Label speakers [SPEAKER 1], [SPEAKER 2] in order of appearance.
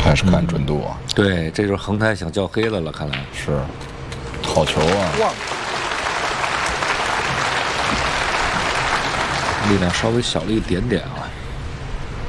[SPEAKER 1] 还是看准度啊。
[SPEAKER 2] 对，这就是恒泰想叫黑了，看来
[SPEAKER 1] 是，好球啊！
[SPEAKER 2] 力量稍微小了一点点啊。